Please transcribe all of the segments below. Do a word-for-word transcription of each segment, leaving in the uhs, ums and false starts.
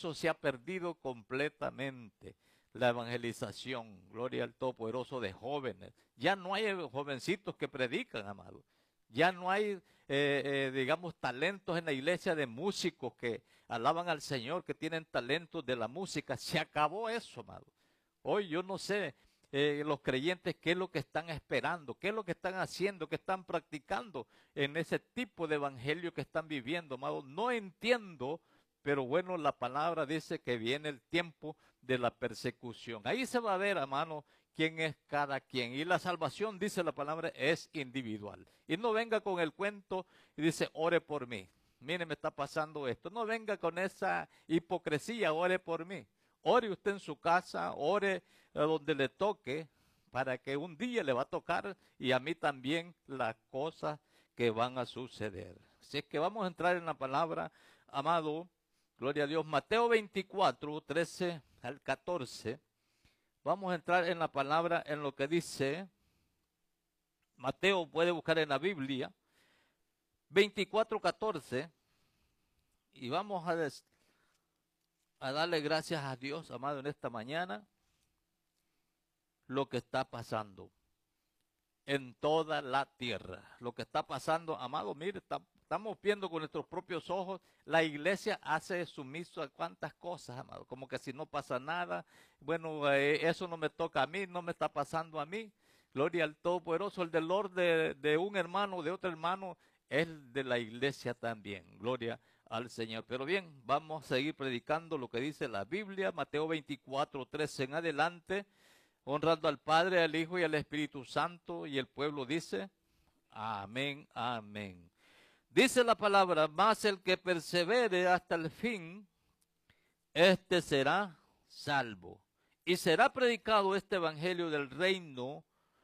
eso se ha perdido completamente. La evangelización, gloria al Todopoderoso, de jóvenes. Ya no hay jovencitos que predican, amado. Ya no hay, eh, eh, digamos, talentos en la iglesia de músicos que alaban al Señor, que tienen talentos de la música. Se acabó eso, amado. Hoy yo no sé eh, los creyentes qué es lo que están esperando, qué es lo que están haciendo, qué están practicando en ese tipo de evangelio que están viviendo, amado. No entiendo, pero bueno, la palabra dice que viene el tiempo de la persecución. Ahí se va a ver, hermano, quién es cada quien. Y la salvación, dice la palabra, es individual. Y no venga con el cuento y dice, ore por mí. Mire, me está pasando esto. No venga con esa hipocresía, ore por mí. Ore usted en su casa, ore a donde le toque, para que un día le va a tocar y a mí también las cosas que van a suceder. Así es que vamos a entrar en la palabra, amado. Gloria a Dios. Mateo veinticuatro, trece al catorce. Vamos a entrar en la palabra, en lo que dice. Mateo puede buscar en la Biblia. veinticuatro, catorce. Y vamos a, des, a darle gracias a Dios, amado, en esta mañana. Lo que está pasando en toda la tierra. Lo que está pasando, amado, mire, está, estamos viendo con nuestros propios ojos, la iglesia hace sumiso a cuantas cosas, amado, como que si no pasa nada, bueno, eh, eso no me toca a mí, no me está pasando a mí. Gloria al Todopoderoso, el dolor de, de un hermano, de otro hermano, es de la iglesia también. Gloria al Señor. Pero bien, vamos a seguir predicando lo que dice la Biblia, Mateo veinticuatro, trece en adelante. Honrando al Padre, al Hijo y al Espíritu Santo, y el pueblo dice, amén, amén. Dice la palabra, mas el que persevere hasta el fin, este será salvo. Y será predicado este evangelio del reino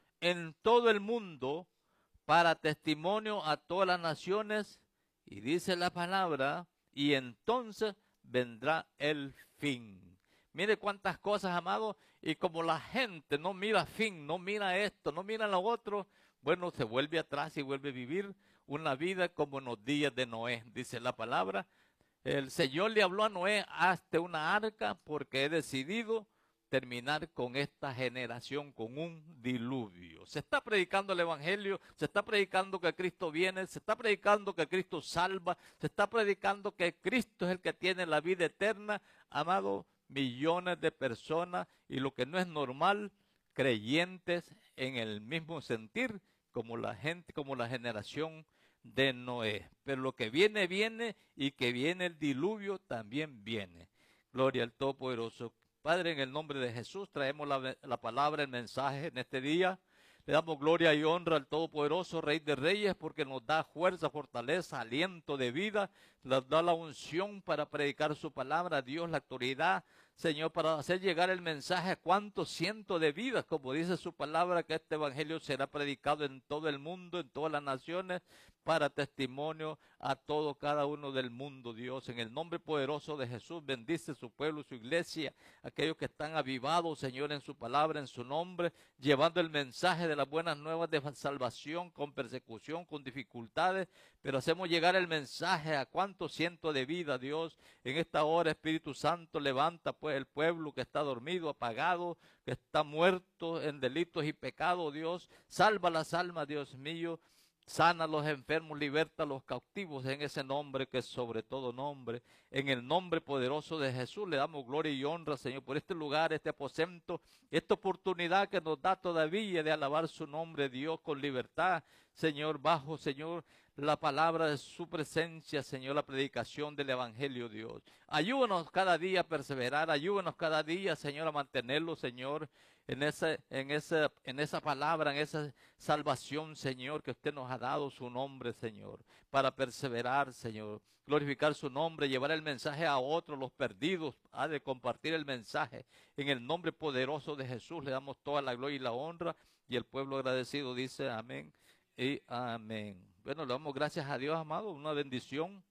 en todo el mundo para testimonio a todas las naciones. Y dice la palabra, y entonces vendrá el fin. Mire cuántas cosas, amado, y como la gente no mira fin, no mira esto, no mira lo otro, bueno, se vuelve atrás y vuelve a vivir una vida como en los días de Noé, dice la palabra. El Señor le habló a Noé, hazte una arca porque he decidido terminar con esta generación con un diluvio. Se está predicando el evangelio, se está predicando que Cristo viene, se está predicando que Cristo salva, se está predicando que Cristo es el que tiene la vida eterna, amado. Millones de personas, y lo que no es normal, creyentes en el mismo sentir como la gente, como la generación de Noé. Pero lo que viene, viene, y que viene el diluvio también viene. Gloria al Todopoderoso. Padre, en el nombre de Jesús, traemos la, la palabra, el mensaje en este día. Le damos gloria y honra al Todopoderoso, Rey de Reyes, porque nos da fuerza, fortaleza, aliento de vida, nos da la unción para predicar su palabra, Dios, la autoridad, Señor, para hacer llegar el mensaje a cuantos cientos de vidas, como dice su palabra, que este evangelio será predicado en todo el mundo, en todas las naciones, para testimonio a todo cada uno del mundo, Dios. En el nombre poderoso de Jesús, bendice su pueblo, su iglesia, aquellos que están avivados, Señor, en su palabra, en su nombre, llevando el mensaje de las buenas nuevas de salvación, con persecución, con dificultades, pero hacemos llegar el mensaje a cuantos cientos de vidas, Dios. En esta hora, Espíritu Santo, levanta pues el pueblo que está dormido, apagado, que está muerto en delitos y pecados, Dios. Salva las almas, Dios mío. Sana a los enfermos, liberta a los cautivos en ese nombre que es sobre todo nombre. En el nombre poderoso de Jesús le damos gloria y honra, Señor, por este lugar, este aposento, esta oportunidad que nos da todavía de alabar su nombre, Dios, con libertad, Señor, bajo, Señor, la palabra de su presencia, Señor, la predicación del Evangelio, Dios. Ayúdanos cada día a perseverar, ayúdanos cada día, Señor, a mantenerlo, Señor, en esa, en esa, en esa palabra, en esa salvación, Señor, que usted nos ha dado su nombre, Señor, para perseverar, Señor, glorificar su nombre, llevar el mensaje a otros, los perdidos, ha de compartir el mensaje. En el nombre poderoso de Jesús le damos toda la gloria y la honra, y el pueblo agradecido dice amén y amén. Bueno, le damos gracias a Dios, amado, una bendición.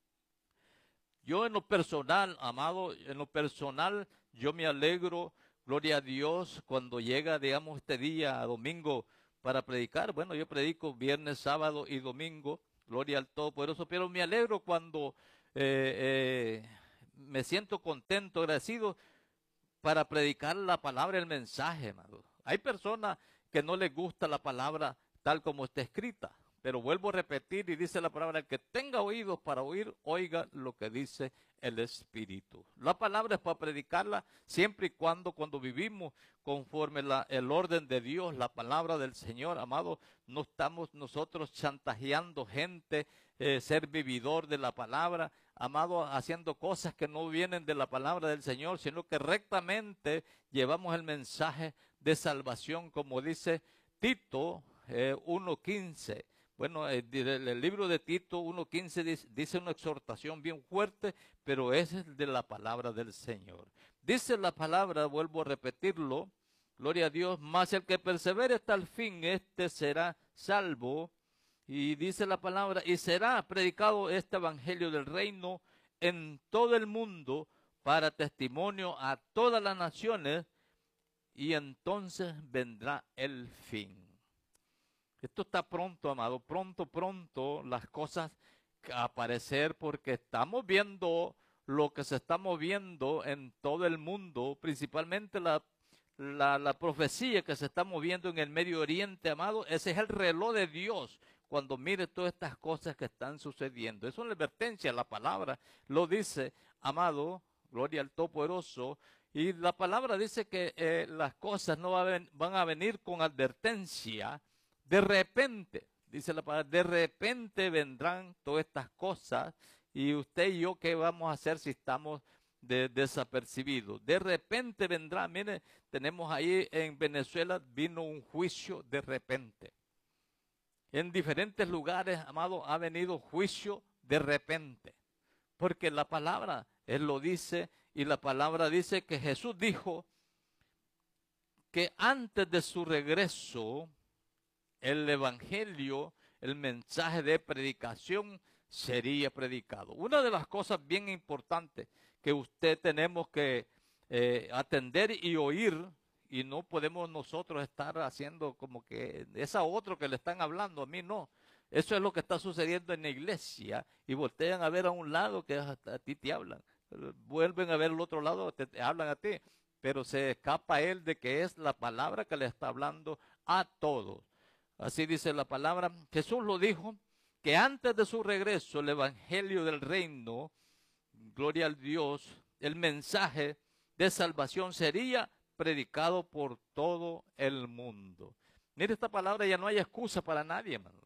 Yo en lo personal, amado, en lo personal, yo me alegro, gloria a Dios, cuando llega, digamos, este día, domingo, para predicar. Bueno, yo predico viernes, sábado y domingo, gloria al Todopoderoso, pero me alegro cuando eh, eh, me siento contento, agradecido para predicar la palabra, el mensaje, amado. Hay personas que no les gusta la palabra tal como está escrita, pero vuelvo a repetir y dice la palabra, el que tenga oídos para oír, oiga lo que dice el Espíritu. La palabra es para predicarla siempre y cuando, cuando vivimos conforme la, el orden de Dios, la palabra del Señor, amado, no estamos nosotros chantajeando gente, eh, ser vividor de la palabra, amado, haciendo cosas que no vienen de la palabra del Señor, sino que rectamente llevamos el mensaje de salvación, como dice Tito eh, uno quince. Bueno, el, el libro de Tito uno quince dice, dice una exhortación bien fuerte, pero es de la palabra del Señor. Dice la palabra, vuelvo a repetirlo, gloria a Dios, mas el que persevere hasta el fin, este será salvo. Y dice la palabra, y será predicado este evangelio del reino en todo el mundo para testimonio a todas las naciones, y entonces vendrá el fin. Esto está pronto, amado, pronto, pronto las cosas a aparecer, porque estamos viendo lo que se está moviendo en todo el mundo, principalmente la, la, la profecía que se está moviendo en el Medio Oriente, amado. Ese es el reloj de Dios cuando mire todas estas cosas que están sucediendo. Es una advertencia, la palabra lo dice, amado, gloria al Todopoderoso. Y la palabra dice que eh, las cosas no va a ven, van a venir con advertencia. De repente, dice la palabra, de repente vendrán todas estas cosas. Y usted y yo, ¿qué vamos a hacer si estamos de, desapercibidos? De repente vendrá, mire, tenemos ahí en Venezuela, vino un juicio de repente. En diferentes lugares, amado, ha venido juicio de repente. Porque la palabra, Él lo dice, y la palabra dice que Jesús dijo que antes de su regreso, el evangelio, el mensaje de predicación sería predicado. Una de las cosas bien importantes que usted tenemos que eh, atender y oír, y no podemos nosotros estar haciendo como que es a otro que le están hablando, a mí no. Eso es lo que está sucediendo en la iglesia, y voltean a ver a un lado que a, a ti te hablan, vuelven a ver al otro lado, te, te hablan a ti, pero se escapa él de que es la palabra que le está hablando a todos. Así dice la palabra. Jesús lo dijo, que antes de su regreso, el evangelio del reino, gloria al Dios, el mensaje de salvación sería predicado por todo el mundo. Mire, esta palabra, ya no hay excusa para nadie, hermano.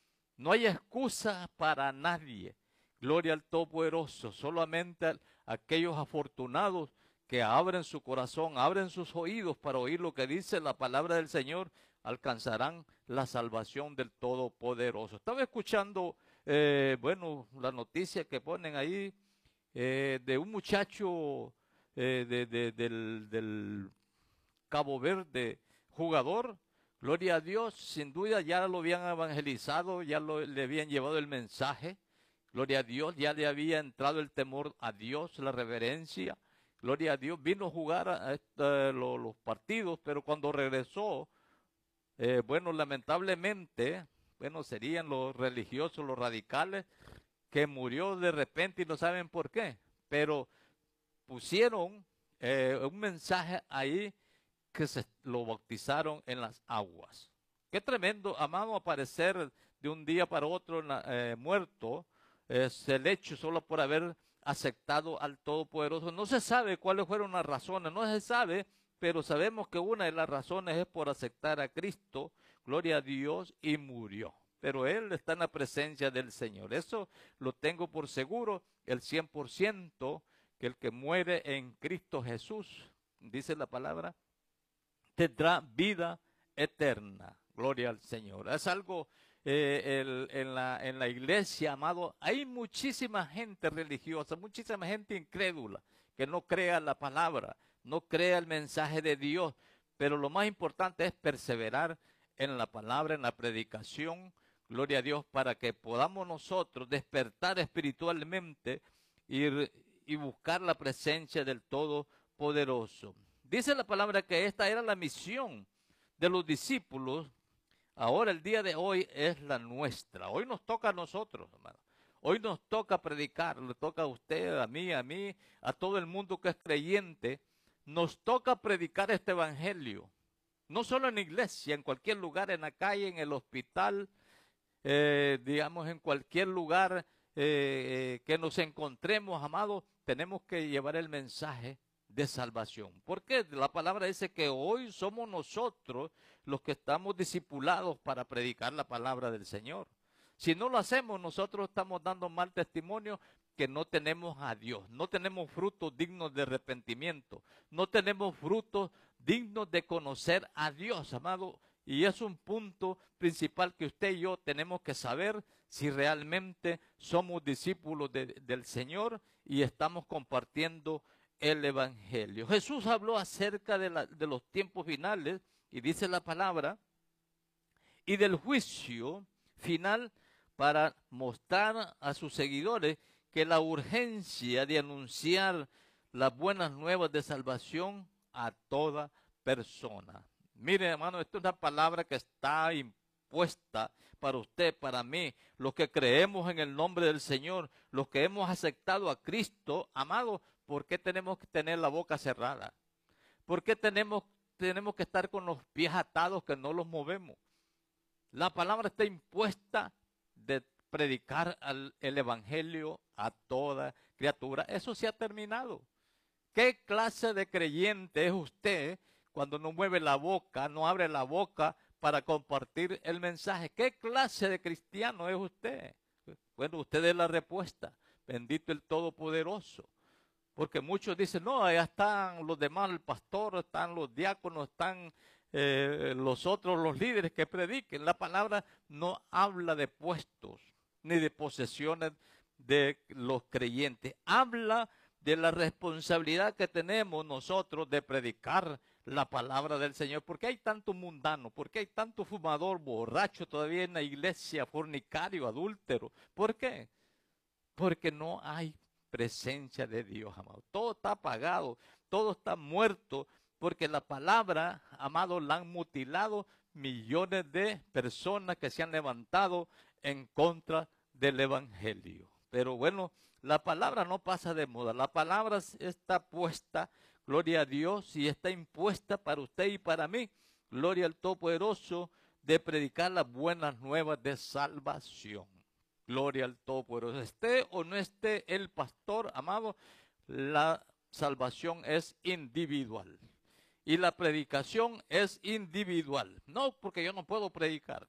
No hay excusa para nadie. Gloria al Todopoderoso. Solamente aquellos afortunados que abren su corazón, abren sus oídos para oír lo que dice la palabra del Señor, alcanzarán la salvación del Todopoderoso. Estaba escuchando, eh, bueno, la noticia que ponen ahí eh, de un muchacho eh, de, de, del, del Cabo Verde, jugador, gloria a Dios, sin duda ya lo habían evangelizado, ya lo, le habían llevado el mensaje, gloria a Dios, ya le había entrado el temor a Dios, la reverencia, gloria a Dios, vino a jugar a esta, lo, los partidos, pero cuando regresó, eh, bueno, lamentablemente, bueno, serían los religiosos, los radicales, que murió de repente y no saben por qué, pero pusieron eh, un mensaje ahí que se lo bautizaron en las aguas. Qué tremendo, amado, aparecer de un día para otro eh, muerto, es el hecho solo por haber aceptado al Todopoderoso. No se sabe cuáles fueron las razones, no se sabe, pero sabemos que una de las razones es por aceptar a Cristo, gloria a Dios, y murió. Pero él está en la presencia del Señor. Eso lo tengo por seguro, el cien por ciento, que el que muere en Cristo Jesús, dice la palabra, tendrá vida eterna. Gloria al Señor. Es algo eh, el, en, la, en la iglesia, amado, hay muchísima gente religiosa, muchísima gente incrédula, que no crea la palabra, no crea el mensaje de Dios, pero lo más importante es perseverar en la palabra, en la predicación, gloria a Dios, para que podamos nosotros despertar espiritualmente y, y buscar la presencia del Todopoderoso. Dice la palabra que esta era la misión de los discípulos. Ahora, el día de hoy, es la nuestra. Hoy nos toca a nosotros, hermano. Hoy nos toca predicar, le toca a usted, a mí, a mí, a todo el mundo que es creyente. Nos toca predicar este evangelio. No solo en la iglesia, en cualquier lugar, en la calle, en el hospital, eh, digamos, en cualquier lugar eh, eh, que nos encontremos, amados, tenemos que llevar el mensaje de salvación. Porque la palabra dice que hoy somos nosotros los que estamos discipulados para predicar la palabra del Señor. Si no lo hacemos, nosotros estamos dando mal testimonio que no tenemos a Dios, no tenemos frutos dignos de arrepentimiento, no tenemos frutos dignos de conocer a Dios, amado. Y es un punto principal que usted y yo tenemos que saber si realmente somos discípulos de, del Señor y estamos compartiendo el Evangelio. Jesús habló acerca de, la, de los tiempos finales y dice la palabra, y del juicio final para mostrar a sus seguidores que la urgencia de anunciar las buenas nuevas de salvación a toda persona. Mire, hermano, esta es una palabra que está impuesta para usted, para mí, los que creemos en el nombre del Señor, los que hemos aceptado a Cristo, amado. ¿Por qué tenemos que tener la boca cerrada? ¿Por qué tenemos, tenemos que estar con los pies atados que no los movemos? La palabra está impuesta de predicar al, el evangelio a toda criatura. Eso se ha terminado. ¿Qué clase de creyente es usted cuando no mueve la boca, no abre la boca para compartir el mensaje? ¿Qué clase de cristiano es usted? Bueno, usted es la respuesta. Bendito el Todopoderoso. Porque muchos dicen, no, allá están los demás, el pastor, están los diáconos, están eh, los otros, los líderes que prediquen. La palabra no habla de puestos ni de posesiones de los creyentes. Habla de la responsabilidad que tenemos nosotros de predicar la palabra del Señor. ¿Por qué hay tanto mundano? ¿Por qué hay tanto fumador, borracho todavía en la iglesia, fornicario, adúltero? ¿Por qué? Porque no hay presencia de Dios, amado. Todo está apagado, todo está muerto, porque la palabra, amado, la han mutilado millones de personas que se han levantado en contra del evangelio. Pero bueno, la palabra no pasa de moda, la palabra está puesta, gloria a Dios, y está impuesta para usted y para mí, gloria al Todopoderoso, de predicar las buenas nuevas de salvación. Gloria al Todopoderoso. Esté o no esté el pastor, amado, la salvación es individual. Y la predicación es individual. No porque yo no puedo predicar.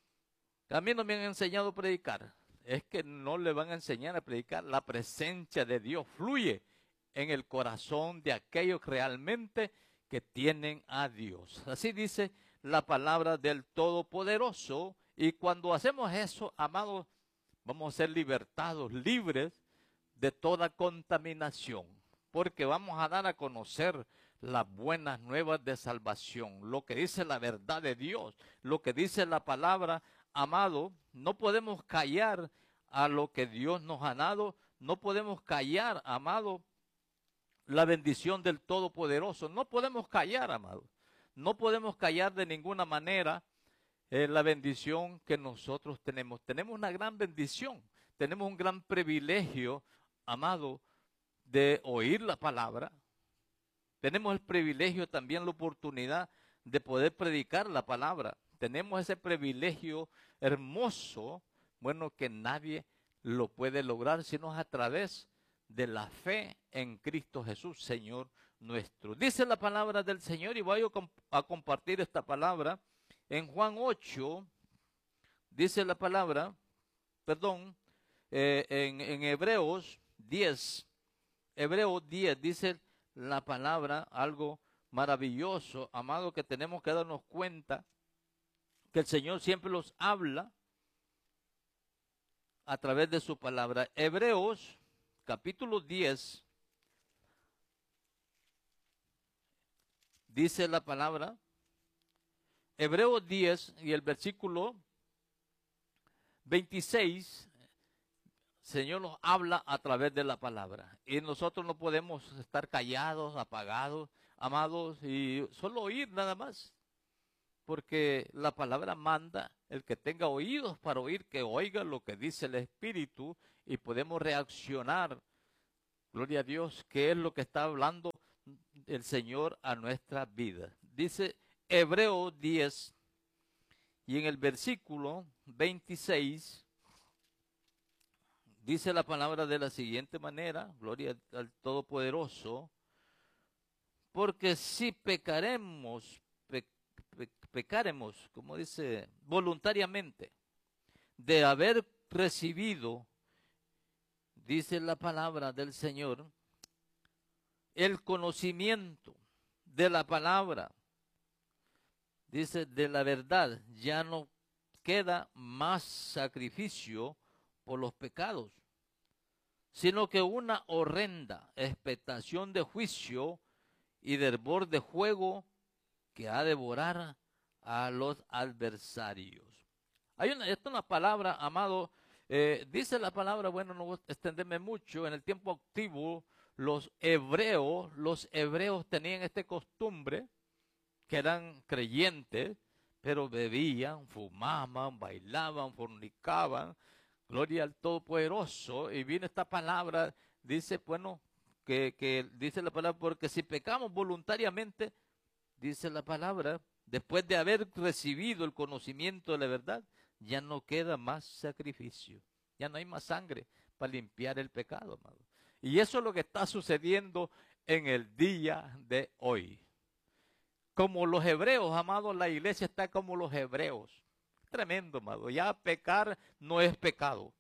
A mí no me han enseñado a predicar. Es que no le van a enseñar a predicar. La presencia de Dios fluye en el corazón de aquellos realmente que tienen a Dios. Así dice la palabra del Todopoderoso. Y cuando hacemos eso, amados, vamos a ser libertados, libres de toda contaminación, porque vamos a dar a conocer las buenas nuevas de salvación, lo que dice la verdad de Dios, lo que dice la palabra, amado. No podemos callar a lo que Dios nos ha dado, no podemos callar, amado, la bendición del Todopoderoso, no podemos callar, amado, no podemos callar de ninguna manera Eh, la bendición que nosotros tenemos. Tenemos una gran bendición, tenemos un gran privilegio, amado, de oír la palabra. Tenemos el privilegio también, la oportunidad de poder predicar la palabra. Tenemos ese privilegio hermoso, bueno, que nadie lo puede lograr, sino a través de la fe en Cristo Jesús, Señor nuestro. Dice la palabra del Señor, y voy a, comp a compartir esta palabra. En Juan ocho, dice la palabra, perdón, eh, en, en Hebreos diez, Hebreos diez, dice la palabra algo maravilloso, amado, que tenemos que darnos cuenta que el Señor siempre los habla a través de su palabra. Hebreos, capítulo diez, dice la palabra, Hebreos diez y el versículo veintiséis, Señor nos habla a través de la palabra. Y nosotros no podemos estar callados, apagados, amados, y solo oír nada más. Porque la palabra manda, el que tenga oídos para oír, que oiga lo que dice el Espíritu y podemos reaccionar. Gloria a Dios, ¿qué es lo que está hablando el Señor a nuestra vida? Dice Hebreos diez, y en el versículo veintiséis, dice la palabra de la siguiente manera, gloria al Todopoderoso, porque si pecaremos, pe, pe, pecaremos, como dice, voluntariamente, de haber recibido, dice la palabra del Señor, el conocimiento de la palabra, dice, de la verdad, ya no queda más sacrificio por los pecados, sino que una horrenda expectación de juicio y de hervor de fuego que ha de devorar a los adversarios. Hay una, esta es una palabra, amado, eh, dice la palabra, bueno, no voy a extenderme mucho, en el tiempo activo, los hebreos, los hebreos tenían esta costumbre, que eran creyentes, pero bebían, fumaban, bailaban, fornicaban, gloria al Todopoderoso, y viene esta palabra, dice, bueno, que, que dice la palabra, porque si pecamos voluntariamente, dice la palabra, después de haber recibido el conocimiento de la verdad, ya no queda más sacrificio, ya no hay más sangre para limpiar el pecado, amado. Y eso es lo que está sucediendo en el día de hoy. Como los hebreos, amado, la iglesia está como los hebreos. Tremendo, amado. Ya pecar no es pecado.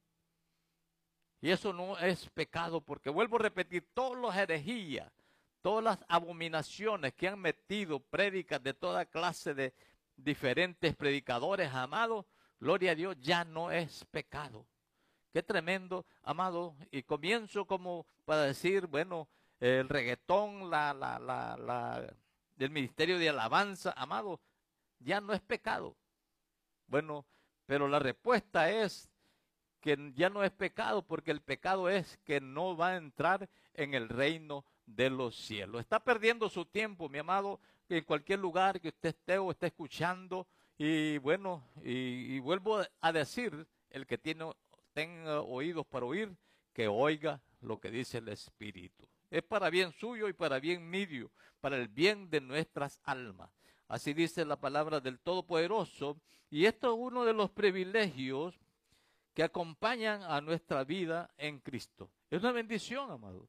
Y eso no es pecado, porque vuelvo a repetir, todas las herejías, todas las abominaciones que han metido prédicas de toda clase de diferentes predicadores, amado, gloria a Dios, ya no es pecado. Qué tremendo, amado. Y comienzo como para decir, bueno, el reggaetón, la, la, la, la, del ministerio de alabanza, amado, ya no es pecado. Bueno, pero la respuesta es que ya no es pecado, porque el pecado es que no va a entrar en el reino de los cielos. Está perdiendo su tiempo, mi amado, en cualquier lugar que usted esté o esté escuchando. Y bueno, y, y vuelvo a decir, el que tiene, tenga oídos para oír, que oiga lo que dice el Espíritu. Es para bien suyo y para bien mío, para el bien de nuestras almas. Así dice la palabra del Todopoderoso. Y esto es uno de los privilegios que acompañan a nuestra vida en Cristo. Es una bendición, amado.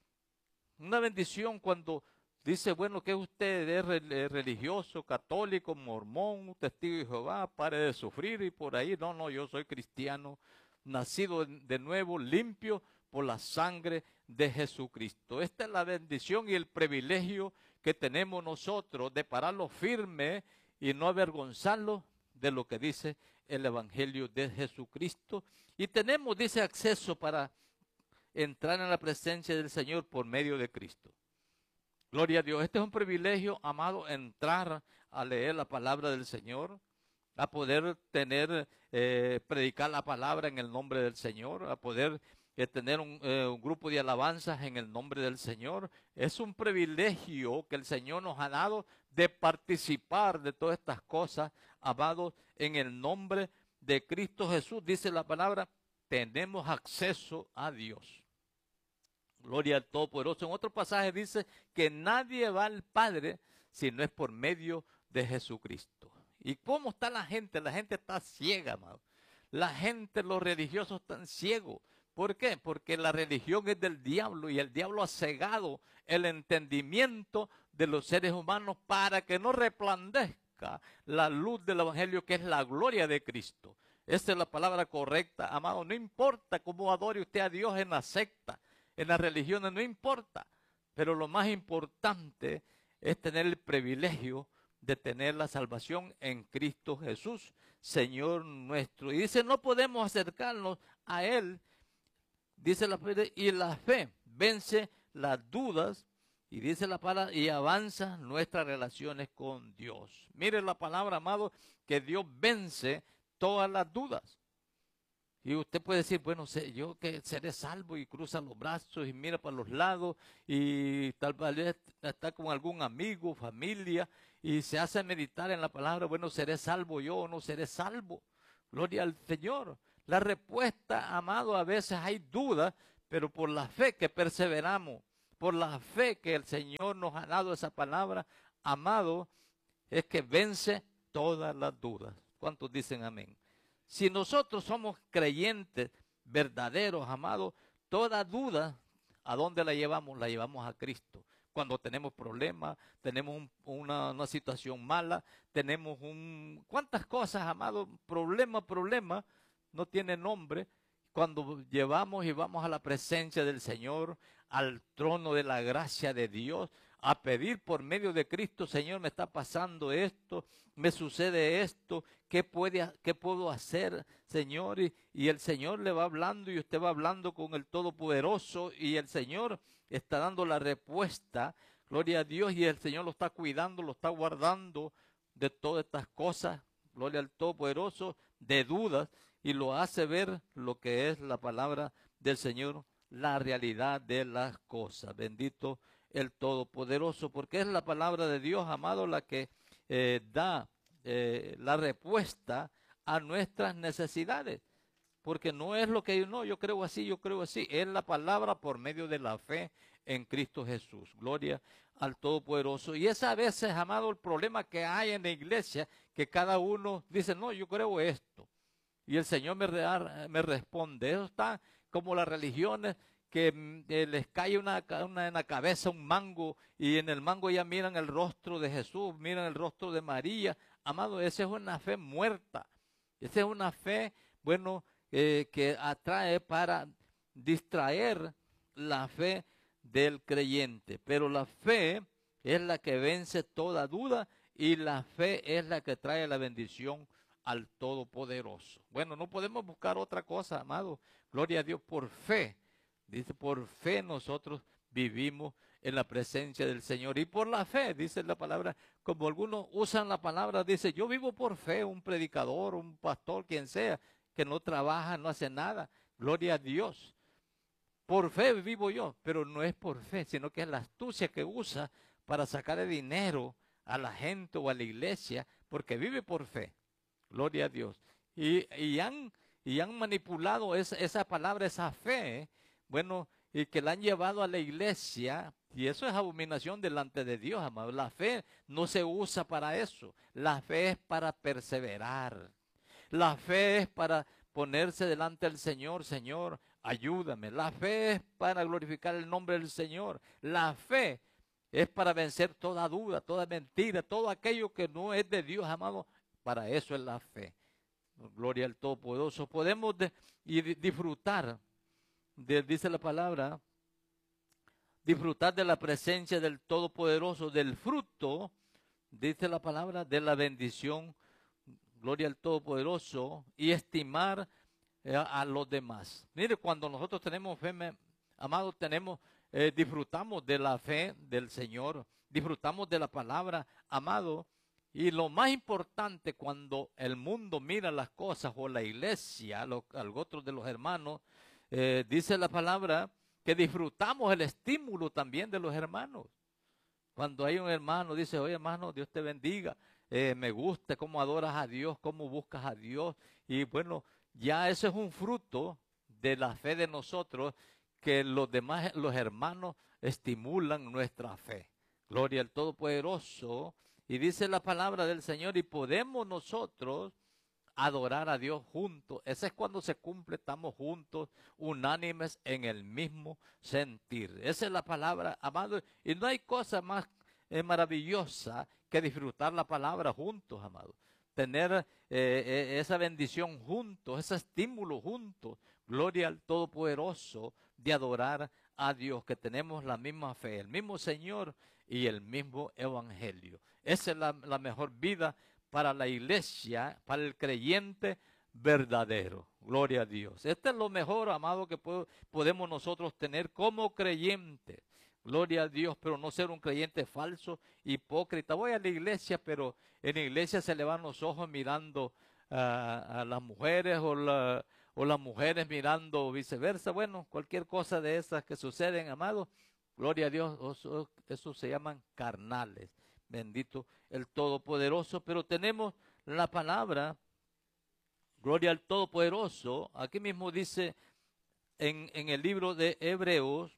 Una bendición cuando dice, bueno, que usted es religioso, católico, mormón, testigo de Jehová, pare de sufrir y por ahí. No, no, yo soy cristiano, nacido de nuevo, limpio por la sangre de Jesucristo. Esta es la bendición y el privilegio que tenemos nosotros de pararlo firme y no avergonzarlo de lo que dice el Evangelio de Jesucristo. Y tenemos, dice, acceso para entrar en la presencia del Señor por medio de Cristo. Gloria a Dios. Este es un privilegio, amado, entrar a leer la palabra del Señor, a poder tener, eh, predicar la palabra en el nombre del Señor, a poder eh, tener un, eh, un grupo de alabanzas en el nombre del Señor. Es un privilegio que el Señor nos ha dado de participar de todas estas cosas, amados, en el nombre de Cristo Jesús. Dice la palabra, tenemos acceso a Dios. Gloria al Todopoderoso. En otro pasaje dice que nadie va al Padre si no es por medio de Jesucristo. ¿Y cómo está la gente? La gente está ciega, amado. La gente, los religiosos están ciegos. ¿Por qué? Porque la religión es del diablo y el diablo ha cegado el entendimiento de los seres humanos para que no resplandezca la luz del Evangelio, que es la gloria de Cristo. Esa es la palabra correcta, amado. No importa cómo adore usted a Dios en la secta, en las religiones, no importa. Pero lo más importante es tener el privilegio de tener la salvación en Cristo Jesús, Señor nuestro. Y dice, no podemos acercarnos a Él, dice la fe, y la fe vence las dudas, y dice la palabra, y avanza nuestras relaciones con Dios. Mire la palabra, amado, que Dios vence todas las dudas. Y usted puede decir, bueno, yo que seré salvo, y cruza los brazos y mira para los lados y tal vez está con algún amigo, familia, y se hace meditar en la palabra, bueno, seré salvo yo o no seré salvo. Gloria al Señor. La respuesta, amado, a veces hay dudas, pero por la fe que perseveramos, por la fe que el Señor nos ha dado esa palabra, amado, es que vence todas las dudas. ¿Cuántos dicen amén? Si nosotros somos creyentes verdaderos, amados, toda duda, ¿a dónde la llevamos? La llevamos a Cristo. Cuando tenemos problemas, tenemos un, una, una situación mala, tenemos un... ¿Cuántas cosas, amados? Problema, problema, no tiene nombre. Cuando llevamos y vamos a la presencia del Señor, al trono de la gracia de Dios, a pedir por medio de Cristo, Señor, me está pasando esto, me sucede esto, ¿qué, puede, qué puedo hacer, Señor? Y, y el Señor le va hablando y usted va hablando con el Todopoderoso y el Señor está dando la respuesta, gloria a Dios, y el Señor lo está cuidando, lo está guardando de todas estas cosas, gloria al Todopoderoso, de dudas, y lo hace ver lo que es la palabra del Señor, la realidad de las cosas. Bendito el Todopoderoso, porque es la palabra de Dios, amado, la que eh, da eh, la respuesta a nuestras necesidades. Porque no es lo que yo, no, yo creo así, yo creo así. Es la palabra por medio de la fe en Cristo Jesús. Gloria al Todopoderoso. Y es a veces, amado, el problema que hay en la iglesia, que cada uno dice, no, yo creo esto. Y el Señor me, re, me responde. Eso está como las religiones que eh, les cae una, una en la cabeza un mango y en el mango ya miran el rostro de Jesús, miran el rostro de María. Amado, esa es una fe muerta. Esa es una fe, bueno, eh, que atrae para distraer la fe del creyente. Pero la fe es la que vence toda duda y la fe es la que trae la bendición al Todopoderoso. Bueno, no podemos buscar otra cosa, amado. Gloria a Dios, por fe. Dice, por fe nosotros vivimos en la presencia del Señor. Y por la fe, dice la palabra, como algunos usan la palabra, dice, yo vivo por fe, un predicador, un pastor, quien sea, que no trabaja, no hace nada. Gloria a Dios. Por fe vivo yo, pero no es por fe, sino que es la astucia que usa para sacar el dinero a la gente o a la iglesia, porque vive por fe. Gloria a Dios. Y, y, han, y han manipulado esa, esa palabra, esa fe, bueno, y que la han llevado a la iglesia, y eso es abominación delante de Dios, amado. La fe no se usa para eso. La fe es para perseverar. La fe es para ponerse delante del Señor, Señor, ayúdame. La fe es para glorificar el nombre del Señor. La fe es para vencer toda duda, toda mentira, todo aquello que no es de Dios, amado. Para eso es la fe. Gloria al Todopoderoso. Podemos de, y disfrutar, de, dice la palabra, disfrutar de la presencia del Todopoderoso, del fruto, dice la palabra, de la bendición, gloria al Todopoderoso, y estimar eh, a los demás. Mire, cuando nosotros tenemos fe, me, amados, tenemos, eh, disfrutamos de la fe del Señor, disfrutamos de la palabra, amado. Y lo más importante cuando el mundo mira las cosas o la iglesia, los, otros de los hermanos, eh, dice la palabra que disfrutamos el estímulo también de los hermanos. Cuando hay un hermano, dice, oye hermano, Dios te bendiga, eh, me gusta cómo adoras a Dios, cómo buscas a Dios. Y bueno, ya eso es un fruto de la fe de nosotros, que los demás, los hermanos estimulan nuestra fe. Gloria al Todopoderoso. Y dice la palabra del Señor, y podemos nosotros adorar a Dios juntos. Ese es cuando se cumple, estamos juntos, unánimes en el mismo sentir. Esa es la palabra, amado. Y no hay cosa más eh, maravillosa que disfrutar la palabra juntos, amado. Tener eh, eh, esa bendición juntos, ese estímulo juntos. Gloria al Todopoderoso de adorar a Dios, que tenemos la misma fe, el mismo Señor y el mismo Evangelio. Esa es la, la mejor vida para la iglesia, para el creyente verdadero. Gloria a Dios. Este es lo mejor, amado, que puedo, podemos nosotros tener como creyentes. Gloria a Dios, pero no ser un creyente falso, hipócrita. Voy a la iglesia, pero en la iglesia se le van los ojos mirando uh, a las mujeres o, la, o las mujeres mirando viceversa. Bueno, cualquier cosa de esas que suceden, amado. Gloria a Dios, eso, eso se llaman carnales. Bendito el Todopoderoso, pero tenemos la palabra, Gloria al Todopoderoso. Aquí mismo dice en, en el libro de Hebreos,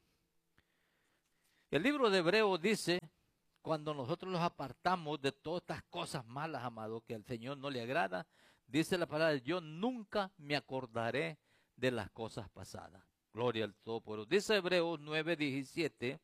el libro de Hebreos dice, cuando nosotros los apartamos de todas estas cosas malas, amado, que al Señor no le agrada, dice la palabra, yo nunca me acordaré de las cosas pasadas. Gloria al Todopoderoso. Dice Hebreos nueve diecisiete,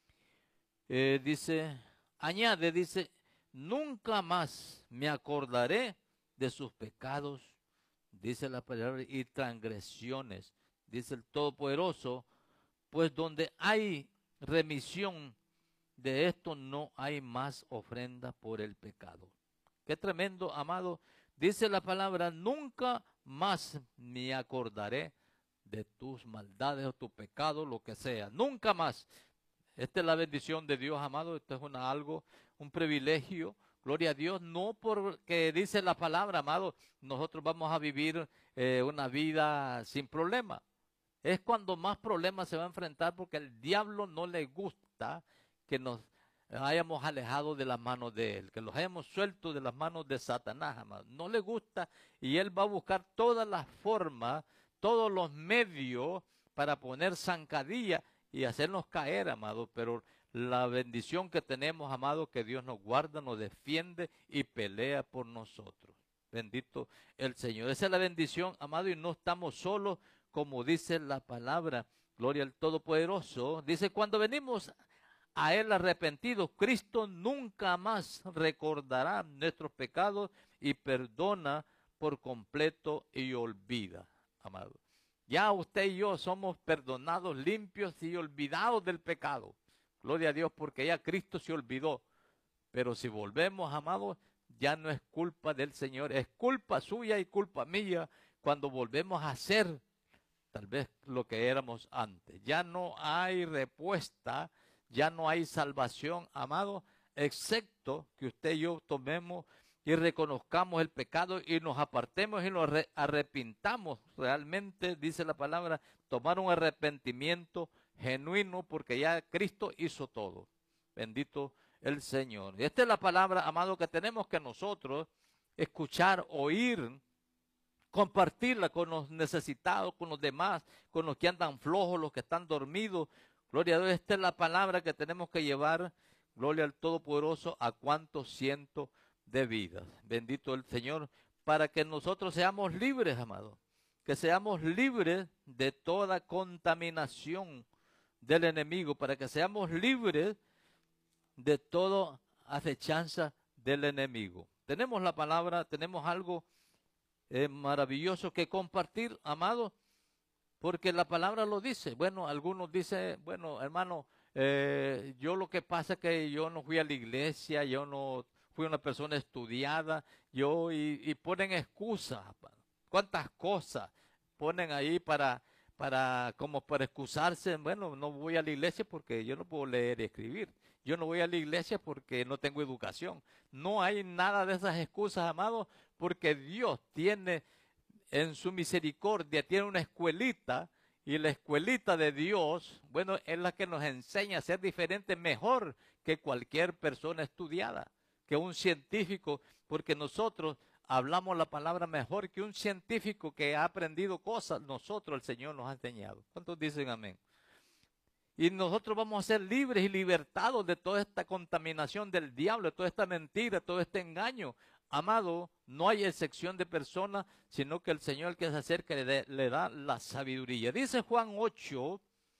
eh, dice, añade, dice, nunca más me acordaré de sus pecados, dice la palabra, y transgresiones, dice el Todopoderoso, pues donde hay remisión de esto no hay más ofrenda por el pecado. Qué tremendo, amado. Dice la palabra, nunca más me acordaré de tus maldades o tu pecado, lo que sea. Nunca más. Esta es la bendición de Dios, amado. Esto es una, algo, un privilegio. Gloria a Dios. No porque dice la palabra, amado, nosotros vamos a vivir eh, una vida sin problema. Es cuando más problemas se va a enfrentar porque al diablo no le gusta que nos hayamos alejado de las manos de él, que los hayamos suelto de las manos de Satanás, amado. No le gusta y él va a buscar todas las formas, todos los medios para poner zancadilla y hacernos caer, amado. Pero la bendición que tenemos, amado, que Dios nos guarda, nos defiende y pelea por nosotros. Bendito el Señor. Esa es la bendición, amado, y no estamos solos, como dice la palabra. Gloria al Todopoderoso. Dice, cuando venimos a Él arrepentidos, Cristo nunca más recordará nuestros pecados y perdona por completo y olvida, amado. Ya usted y yo somos perdonados, limpios y olvidados del pecado. Gloria a Dios, porque ya Cristo se olvidó. Pero si volvemos, amados, ya no es culpa del Señor, es culpa suya y culpa mía cuando volvemos a ser tal vez lo que éramos antes. Ya no hay respuesta, ya no hay salvación, amado, excepto que usted y yo tomemos y reconozcamos el pecado y nos apartemos y nos arrepintamos. Realmente, dice la palabra, tomar un arrepentimiento genuino porque ya Cristo hizo todo. Bendito el Señor. Y esta es la palabra, amado, que tenemos que nosotros escuchar, oír, compartirla con los necesitados, con los demás, con los que andan flojos, los que están dormidos. Gloria a Dios, esta es la palabra que tenemos que llevar, gloria al Todopoderoso, a cuantos cientos de vidas. Bendito el Señor, para que nosotros seamos libres, amados, que seamos libres de toda contaminación del enemigo, para que seamos libres de toda acechanza del enemigo. Tenemos la palabra, tenemos algo eh, maravilloso que compartir, amado, porque la palabra lo dice. Bueno, algunos dicen, bueno, hermano, eh, yo lo que pasa es que yo no fui a la iglesia, yo no fui una persona estudiada, yo, y, y ponen excusas, cuántas cosas ponen ahí para, para, como para excusarse. Bueno, no voy a la iglesia porque yo no puedo leer y escribir. Yo no voy a la iglesia porque no tengo educación. No hay nada de esas excusas, amados, porque Dios tiene en su misericordia, tiene una escuelita, y la escuelita de Dios, bueno, es la que nos enseña a ser diferentes mejor que cualquier persona estudiada, que un científico, porque nosotros hablamos la palabra mejor que un científico que ha aprendido cosas. Nosotros, el Señor nos ha enseñado. ¿Cuántos dicen amén? Y nosotros vamos a ser libres y libertados de toda esta contaminación del diablo, de toda esta mentira, todo este engaño. Amado, no hay excepción de persona, sino que el Señor, el que se acerca, le, de, le da la sabiduría. Dice Juan ocho,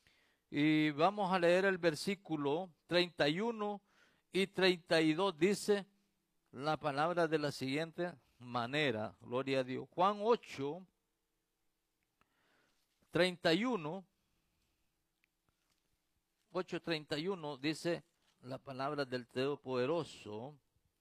y vamos a leer el versículo treinta y uno y treinta y dos, dice la palabra de la siguiente manera, gloria a Dios. Juan ocho, treinta y uno, ocho treinta y uno, dice la palabra del Todopoderoso.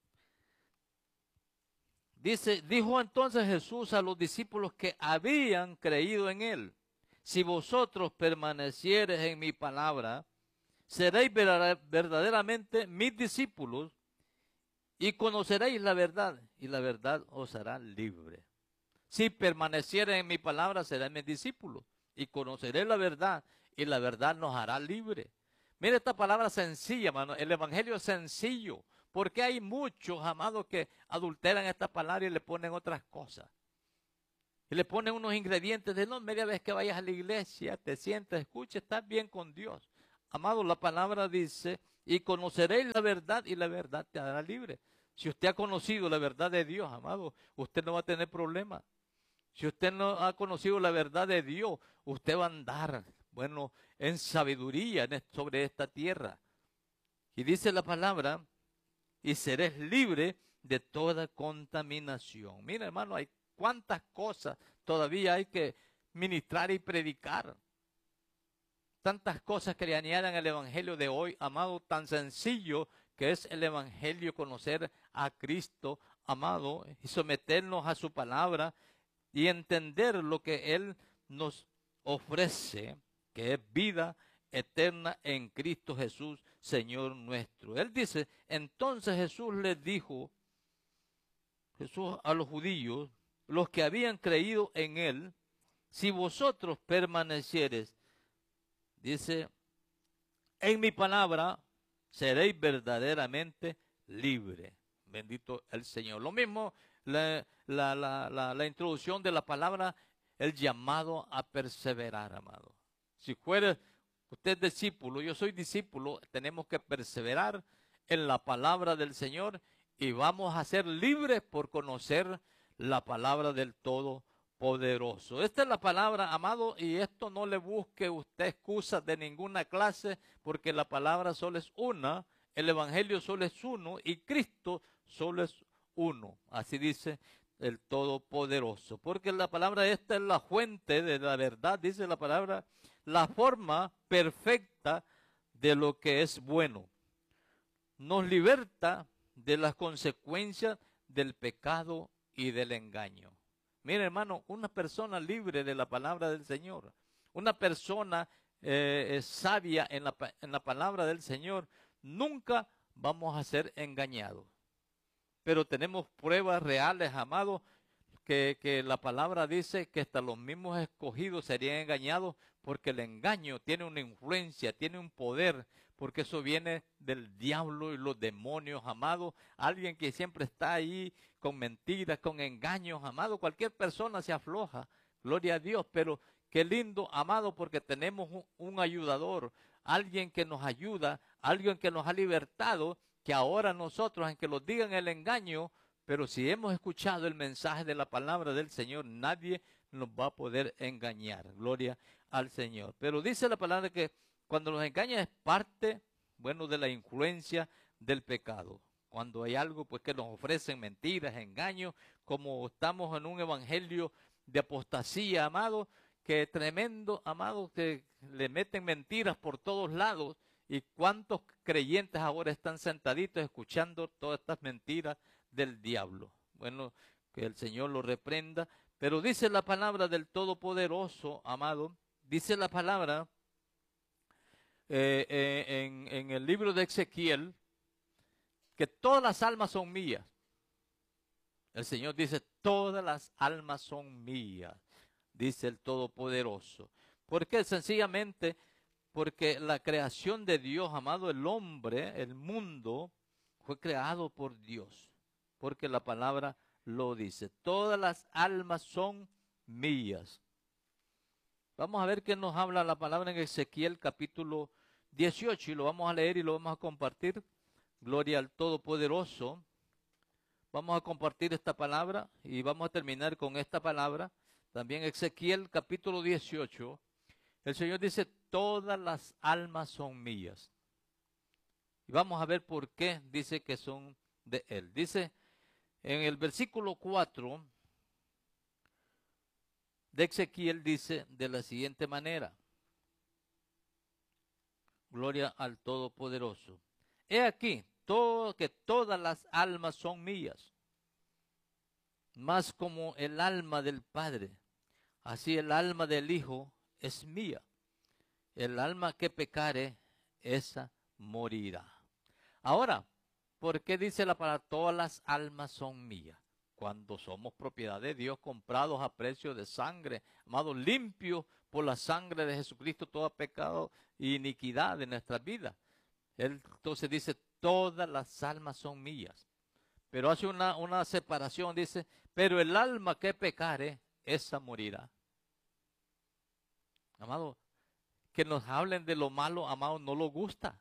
Dice, dijo entonces Jesús a los discípulos que habían creído en él: si vosotros permaneciereis en mi palabra, seréis verdaderamente mis discípulos y conoceréis la verdad, y la verdad os hará libre. Si permaneciereis en mi palabra, seréis mis discípulos y conoceréis la verdad, y la verdad nos hará libre. Mira esta palabra sencilla, hermano. El evangelio es sencillo. Porque hay muchos, amados, que adulteran esta palabra y le ponen otras cosas. Y le ponen unos ingredientes de no, media vez que vayas a la iglesia, te sientas, escuches, estás bien con Dios. Amado, la palabra dice, y conoceréis la verdad y la verdad te hará libre. Si usted ha conocido la verdad de Dios, amado, usted no va a tener problema. Si usted no ha conocido la verdad de Dios, usted va a andar, bueno, en sabiduría sobre esta tierra. Y dice la palabra, y seréis libre de toda contaminación. Mira, hermano, hay cuántas cosas todavía hay que ministrar y predicar. Tantas cosas que le añadan al evangelio de hoy, amado, tan sencillo que es el evangelio, conocer a Cristo, amado, y someternos a su palabra y entender lo que Él nos ofrece, que es vida eterna en Cristo Jesús, Señor nuestro. Él dice, entonces Jesús les dijo, Jesús a los judíos, los que habían creído en Él, si vosotros permaneciereis, dice, en mi palabra seréis verdaderamente libres. Bendito el Señor. Lo mismo la, la, la, la, la introducción de la palabra, el llamado a perseverar, amado. Si fuera usted discípulo, yo soy discípulo, tenemos que perseverar en la palabra del Señor y vamos a ser libres por conocer la palabra del Todopoderoso. Esta es la palabra, amado, y esto no le busque usted excusas de ninguna clase, porque la palabra solo es una, el evangelio solo es uno y Cristo solo es uno. Así dice el Todopoderoso. Porque la palabra esta es la fuente de la verdad, dice la palabra, la forma perfecta de lo que es bueno. Nos liberta de las consecuencias del pecado y del engaño. Mire, hermano, una persona libre de la palabra del Señor, una persona eh, sabia en la, en la palabra del Señor, nunca vamos a ser engañados. Pero tenemos pruebas reales, amados, que, que la palabra dice que hasta los mismos escogidos serían engañados, porque el engaño tiene una influencia, tiene un poder, porque eso viene del diablo y los demonios, amados. Alguien que siempre está ahí con mentiras, con engaños, amado. Cualquier persona se afloja, gloria a Dios, pero qué lindo, amado, porque tenemos un, un ayudador, alguien que nos ayuda, alguien que nos ha libertado, que ahora nosotros, aunque nos digan el engaño, pero si hemos escuchado el mensaje de la palabra del Señor, nadie nos va a poder engañar. Gloria al Señor. Pero dice la palabra que cuando nos engaña es parte, bueno, de la influencia del pecado. Cuando hay algo, pues, que nos ofrecen mentiras, engaños, como estamos en un evangelio de apostasía, amado, que tremendo, amado, que le meten mentiras por todos lados. ¿Y cuántos creyentes ahora están sentaditos escuchando todas estas mentiras del diablo? Bueno, que el Señor lo reprenda. Pero dice la palabra del Todopoderoso, amado, dice la palabra eh, eh, en, en el libro de Ezequiel, que todas las almas son mías. El Señor dice, todas las almas son mías, dice el Todopoderoso. ¿Por qué? Sencillamente porque la creación de Dios, amado, el hombre, el mundo, fue creado por Dios. Porque la palabra lo dice. Todas las almas son mías. Vamos a ver qué nos habla la palabra en Ezequiel capítulo dieciocho. Y lo vamos a leer y lo vamos a compartir. Gloria al Todopoderoso. Vamos a compartir esta palabra y vamos a terminar con esta palabra. También Ezequiel capítulo dieciocho. El Señor dice, todas las almas son mías. Y vamos a ver por qué dice que son de Él. Dice en el versículo cuatro de Ezequiel, dice de la siguiente manera. Gloria al Todopoderoso. He aquí todo, que todas las almas son mías. Mas como el alma del Padre, así el alma del Hijo es mía. El alma que pecare, esa morirá. Ahora, ¿por qué dice la palabra, todas las almas son mías? Cuando somos propiedad de Dios, comprados a precio de sangre, amados, limpios por la sangre de Jesucristo, todo pecado e iniquidad de nuestras vidas. Él entonces dice, todas las almas son mías. Pero hace una, una separación, dice, pero el alma que pecare, esa morirá. Amado, que nos hablen de lo malo, amado, no lo gusta.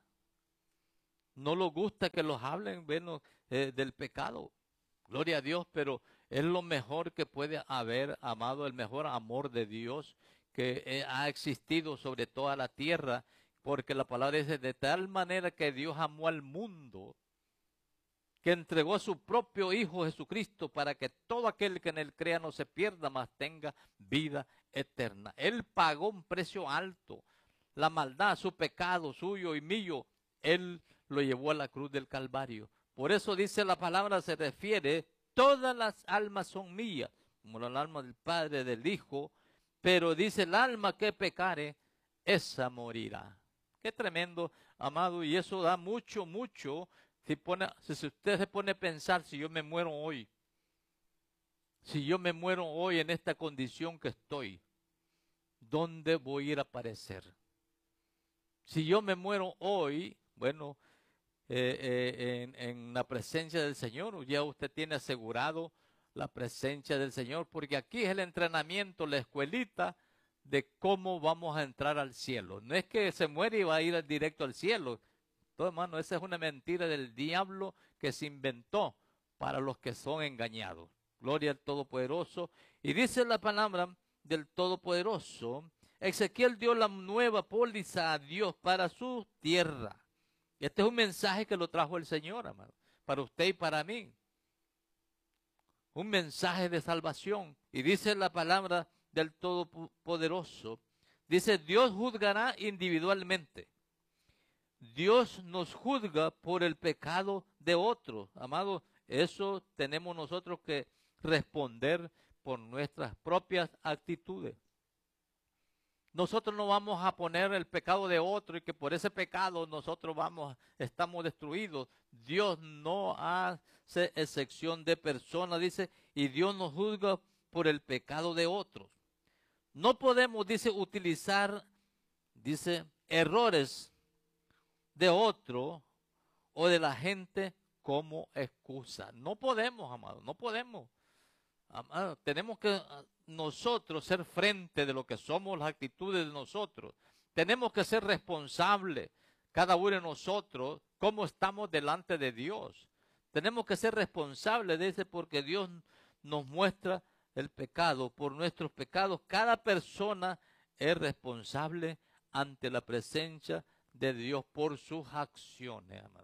No lo gusta que los hablen, bueno, eh, del pecado. Gloria a Dios, pero es lo mejor que puede haber, amado, el mejor amor de Dios que eh, ha existido sobre toda la tierra, porque la palabra dice, de tal manera que Dios amó al mundo, que entregó a su propio Hijo Jesucristo para que todo aquel que en él crea no se pierda, mas tenga vida eterna. Él pagó un precio alto. La maldad, su pecado, suyo y mío, Él lo llevó a la cruz del Calvario. Por eso dice la palabra, se refiere, todas las almas son mías, como el alma del Padre, del Hijo, pero dice, el alma que pecare, esa morirá. Qué tremendo, amado, y eso da mucho, mucho. Si, pone, si usted se pone a pensar, si yo me muero hoy, si yo me muero hoy en esta condición que estoy, ¿dónde voy a ir a aparecer? Si yo me muero hoy, bueno, eh, eh, en, en la presencia del Señor, ya usted tiene asegurado la presencia del Señor, porque aquí es el entrenamiento, la escuelita de cómo vamos a entrar al cielo. No es que se muere y va a ir directo al cielo. Todo, hermano, esa es una mentira del diablo que se inventó para los que son engañados. Gloria al Todopoderoso. Y dice la palabra del Todopoderoso, Ezequiel dio la nueva póliza a Dios para su tierra. Este es un mensaje que lo trajo el Señor, amado, para usted y para mí. Un mensaje de salvación. Y dice la palabra del Todopoderoso, dice, Dios juzgará individualmente. Dios nos juzga por el pecado de otros. Amado, eso tenemos nosotros que responder por nuestras propias actitudes. Nosotros no vamos a poner el pecado de otro y que por ese pecado nosotros vamos, estamos destruidos. Dios no hace excepción de personas, dice, y Dios nos juzga por el pecado de otros. No podemos, dice, utilizar, dice, errores de otro o de la gente como excusa. No podemos, amado, no podemos. Amado, tenemos que nosotros ser frente de lo que somos, las actitudes de nosotros. Tenemos que ser responsables, cada uno de nosotros, cómo estamos delante de Dios. Tenemos que ser responsables de ese, porque Dios nos muestra el pecado. Por nuestros pecados, cada persona es responsable ante la presencia de Dios por sus acciones, amado.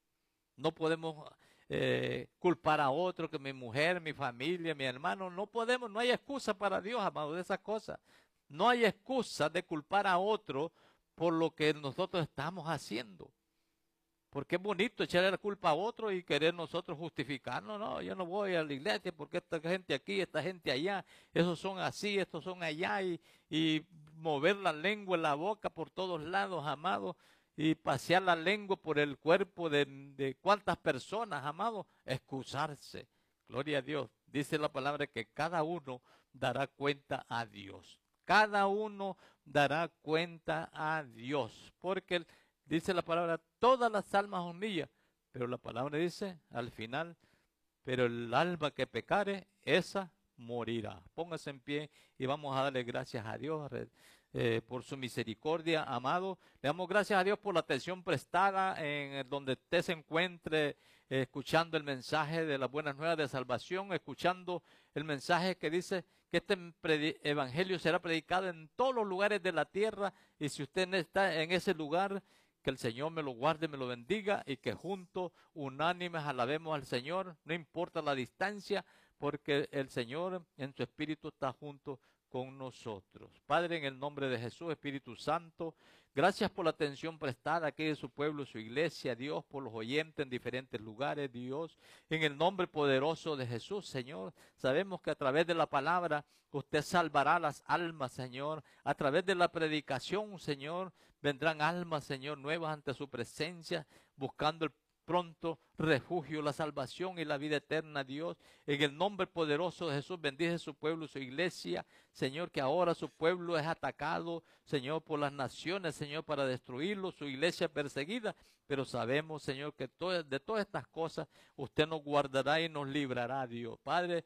No podemos eh, culpar a otro, que mi mujer, mi familia, mi hermano, no podemos, no hay excusa para Dios, amado, de esas cosas. No hay excusa de culpar a otro por lo que nosotros estamos haciendo. Porque es bonito echarle la culpa a otro y querer nosotros justificarnos. No, yo no voy a la iglesia porque esta gente aquí, esta gente allá, esos son así, estos son allá, y, y mover la lengua en la boca por todos lados, amado, y pasear la lengua por el cuerpo de, de cuántas personas, amado, excusarse. Gloria a Dios. Dice la palabra que cada uno dará cuenta a Dios. Cada uno dará cuenta a Dios. Porque el dice la palabra, todas las almas son mías, pero la palabra dice al final, pero el alma que pecare, esa morirá. Póngase en pie y vamos a darle gracias a Dios eh, por su misericordia, amado. Le damos gracias a Dios por la atención prestada en donde usted se encuentre eh, escuchando el mensaje de las buenas nuevas de salvación, escuchando el mensaje que dice que este evangelio será predicado en todos los lugares de la tierra, y si usted está en ese lugar, que el Señor me lo guarde, me lo bendiga, y que juntos, unánimes, alabemos al Señor, no importa la distancia, porque el Señor en su Espíritu está junto con nosotros. Padre, en el nombre de Jesús, Espíritu Santo, gracias por la atención prestada aquí de su pueblo, su iglesia, Dios, por los oyentes en diferentes lugares, Dios, en el nombre poderoso de Jesús, Señor. Sabemos que a través de la palabra usted salvará las almas, Señor. A través de la predicación, Señor, vendrán almas, Señor, nuevas ante su presencia, buscando el pronto refugio, la salvación y la vida eterna, Dios. En el nombre poderoso de Jesús, bendice su pueblo, su iglesia, Señor, que ahora su pueblo es atacado, Señor, por las naciones, Señor, para destruirlo, su iglesia perseguida, pero sabemos, Señor, que to- de todas estas cosas usted nos guardará y nos librará, Dios. Padre,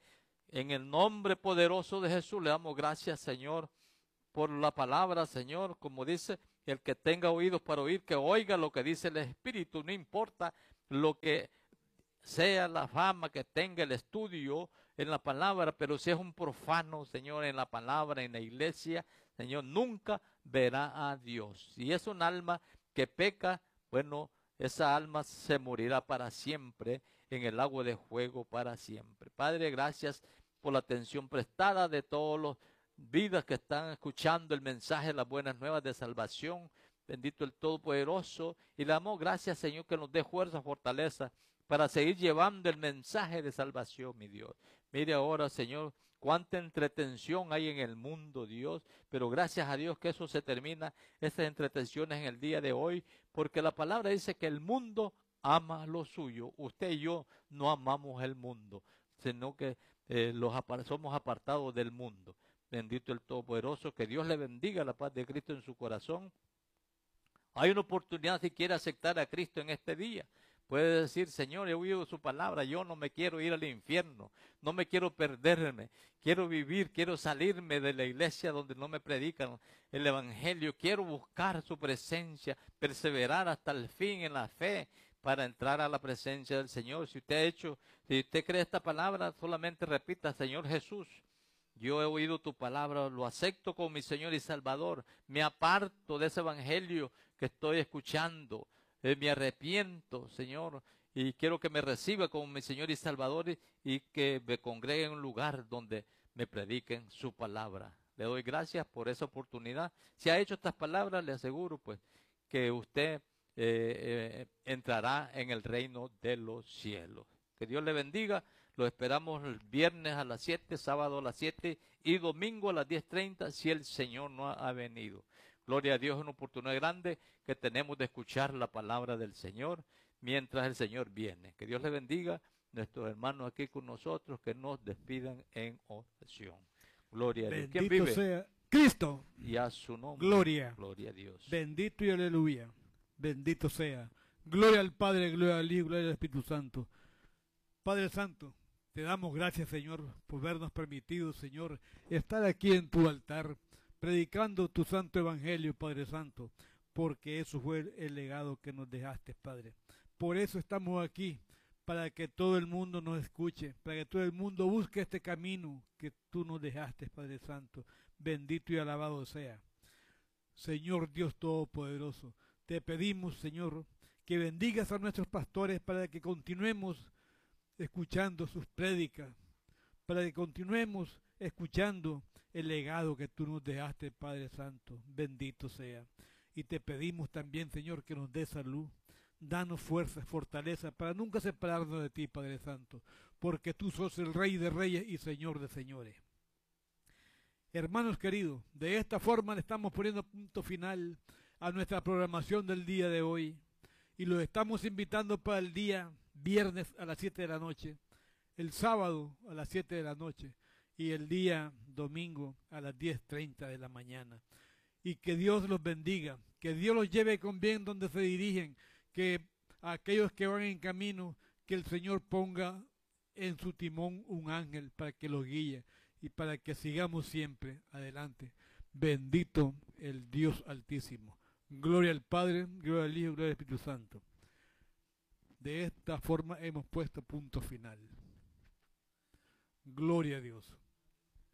En el nombre poderoso de Jesús le damos gracias, Señor, por la palabra, Señor, como dice, el que tenga oídos para oír, que oiga lo que dice el Espíritu, no importa lo que sea la fama que tenga el estudio en la palabra, pero si es un profano, Señor, en la palabra, en la iglesia, Señor, nunca verá a Dios. Si es un alma que peca, bueno, esa alma se morirá para siempre en el agua de fuego para siempre. Padre, gracias por la atención prestada de todos los vidas que están escuchando el mensaje de las buenas nuevas de salvación. Bendito el Todopoderoso. Y le damos gracias, Señor, que nos dé fuerza, fortaleza para seguir llevando el mensaje de salvación, mi Dios. Mire ahora, Señor, cuánta entretención hay en el mundo, Dios. Pero gracias a Dios que eso se termina, esas entretenciones en el día de hoy. Porque la palabra dice que el mundo ama lo suyo. Usted y yo no amamos el mundo, sino que eh, los apar- somos apartados del mundo. Bendito el Todopoderoso, que Dios le bendiga la paz de Cristo en su corazón. Hay una oportunidad si quiere aceptar a Cristo en este día. Puede decir, Señor, he oído su palabra, yo no me quiero ir al infierno, no me quiero perderme, quiero vivir, quiero salirme de la iglesia donde no me predican el evangelio, quiero buscar su presencia, perseverar hasta el fin en la fe para entrar a la presencia del Señor. Si usted ha hecho, si usted cree esta palabra, solamente repita, Señor Jesús, yo he oído tu palabra, lo acepto como mi Señor y Salvador, me aparto de ese evangelio que estoy escuchando, eh, me arrepiento, Señor, y quiero que me reciba como mi Señor y Salvador y, y que me congregue en un lugar donde me prediquen su palabra. Le doy gracias por esa oportunidad. Si ha hecho estas palabras, le aseguro pues que usted eh, eh, entrará en el reino de los cielos. Que Dios le bendiga. Lo esperamos el viernes a las siete, sábado a las siete y domingo a las diez treinta si el Señor no ha venido. Gloria a Dios, es una oportunidad grande que tenemos de escuchar la palabra del Señor mientras el Señor viene. Que Dios le bendiga, nuestros hermanos aquí con nosotros, que nos despidan en oración. Gloria a Dios. ¿Quién Bendito vive? sea Cristo. Y a su nombre. Gloria. Gloria a Dios. Bendito y aleluya. Bendito sea. Gloria al Padre, gloria al Hijo, gloria al Espíritu Santo. Padre Santo, te damos gracias, Señor, por habernos permitido, Señor, estar aquí en tu altar, predicando tu santo evangelio, Padre Santo, porque eso fue el legado que nos dejaste, Padre. Por eso estamos aquí, para que todo el mundo nos escuche, para que todo el mundo busque este camino que tú nos dejaste, Padre Santo. Bendito y alabado sea. Señor Dios Todopoderoso, te pedimos, Señor, que bendigas a nuestros pastores para que continuemos escuchando sus prédicas, para que continuemos escuchando el legado que tú nos dejaste, Padre Santo. Bendito sea. Y te pedimos también, Señor, que nos dé salud. Danos fuerza, fortaleza, para nunca separarnos de ti, Padre Santo, porque tú sos el Rey de Reyes y Señor de Señores. Hermanos queridos, de esta forma le estamos poniendo punto final a nuestra programación del día de hoy y los estamos invitando para el día viernes a las siete de la noche, el sábado a las siete de la noche y el día domingo a las diez treinta de la mañana. Y que Dios los bendiga, que Dios los lleve con bien donde se dirigen, que a aquellos que van en camino, que el Señor ponga en su timón un ángel para que los guíe y para que sigamos siempre adelante. Bendito el Dios Altísimo. Gloria al Padre, gloria al Hijo, gloria al Espíritu Santo. De esta forma hemos puesto punto final. Gloria a Dios.